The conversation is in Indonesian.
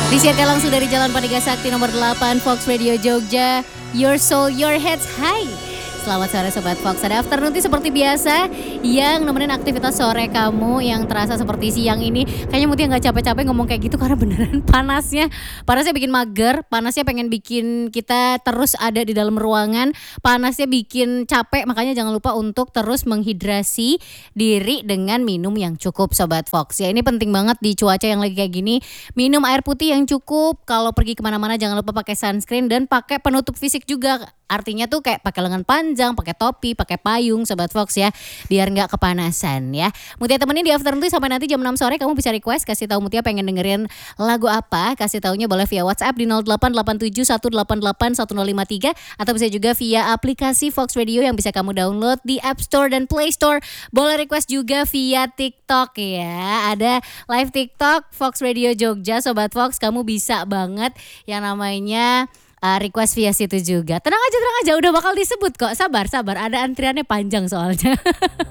Disiarkan langsung dari Jalan Pandiga Sakti nomor 8 Fox Radio Jogja. Your soul, your heads high. Selamat sore Sobat Fox, ada afternoon tea seperti biasa yang nemenin aktivitas sore kamu yang terasa seperti siang ini. Kayaknya Mutia gak capek-capek ngomong kayak gitu karena beneran panasnya. Panasnya bikin mager, panasnya pengen bikin kita terus ada di dalam ruangan. Panasnya bikin capek, makanya jangan lupa untuk terus menghidrasi diri dengan minum yang cukup Sobat Fox. Ya ini penting banget di cuaca yang lagi kayak gini. Minum air putih yang cukup, kalau pergi kemana-mana jangan lupa pakai sunscreen dan pakai penutup fisik juga. Artinya tuh kayak pakai lengan panjang, pakai topi, pakai payung Sobat Fox ya, biar nggak kepanasan ya. Mutia temenin di afternoon tea sampai nanti jam 6 sore. Kamu bisa request, kasih tahu Mutia pengen dengerin lagu apa, kasih taunya boleh via WhatsApp di 0887188153 atau bisa juga via aplikasi Fox Radio yang bisa kamu download di App Store dan Play Store. Boleh request juga via TikTok ya. Ada live TikTok Fox Radio Jogja Sobat Fox, kamu bisa banget yang namanya request via situ juga. Tenang aja, udah bakal disebut kok. Sabar, ada antriannya panjang soalnya.